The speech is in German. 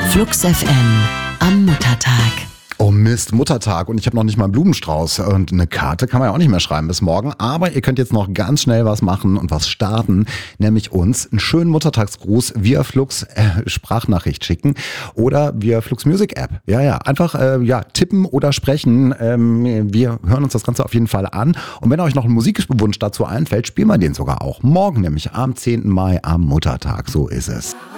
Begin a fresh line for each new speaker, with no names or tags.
Flux FM am Muttertag.
Oh Mist, Muttertag und ich habe noch nicht mal einen Blumenstrauß und eine Karte kann man ja auch nicht mehr schreiben bis morgen, aber ihr könnt jetzt noch ganz schnell was machen und was starten, nämlich uns einen schönen Muttertagsgruß via Flux Sprachnachricht schicken oder via Flux Music App. Ja, einfach tippen oder sprechen. Wir hören uns das Ganze auf jeden Fall an und wenn euch noch ein Musikwunsch dazu einfällt, spielen wir den sogar auch morgen, nämlich am 10. Mai am Muttertag. So ist es.